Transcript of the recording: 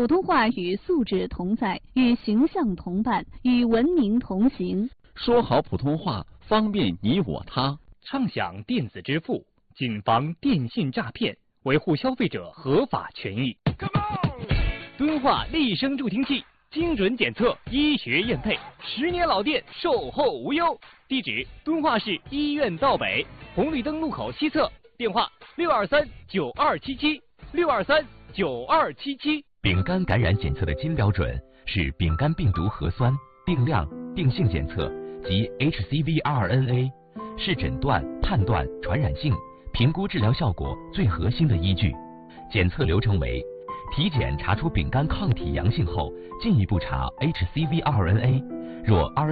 普通话与素质同在，与形象同伴，与文明同行。 说好普通话，方便你我他。 畅享电子支付，谨防电信诈骗，维护消费者合法权益。敦化立声助听器，精准检测，医学验配，10年老店，售后无忧。地址：敦化市医院道北红绿灯路口西侧，电话6239277，6239277。 丙肝感染检测的金标准是丙肝病毒核酸、定量、定性检测及 HCV-RNA， 是诊断、判断传染性、评估治疗效果最核心的依据。检测流程为：体检查出丙肝抗体阳性后，进一步查 HCV-RNA， 若 RNA